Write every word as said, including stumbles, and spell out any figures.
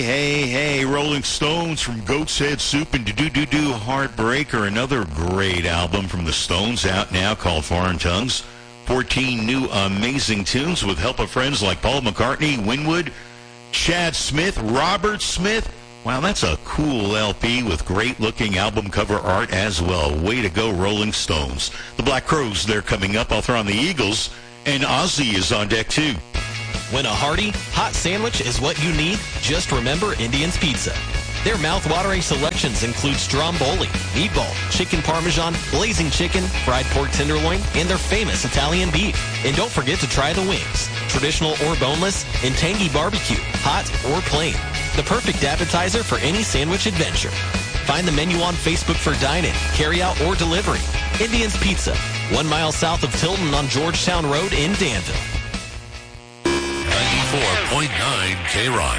Hey, hey, Rolling Stones from Goat's Head Soup and Do-Do-Do-Do Heartbreaker, another great album from the Stones out now called Foreign Tongues. fourteen new amazing tunes with help of friends like Paul McCartney, Winwood, Chad Smith, Robert Smith. Wow, that's a cool L P with great-looking album cover art as well. Way to go, Rolling Stones. The Black Crowes, they're coming up. I'll throw on the Eagles, and Ozzy is on deck too. When a hearty, hot sandwich is what you need, just remember Indian's Pizza. Their mouth-watering selections include stromboli, meatball, chicken parmesan, blazing chicken, fried pork tenderloin, and their famous Italian beef. And don't forget to try the wings, traditional or boneless, and tangy barbecue, hot or plain. The perfect appetizer for any sandwich adventure. Find the menu on Facebook for dine-in, carry-out, or delivery. Indian's Pizza, one mile south of Tilton on Georgetown Road in Danville. ninety-four point nine K-Rock.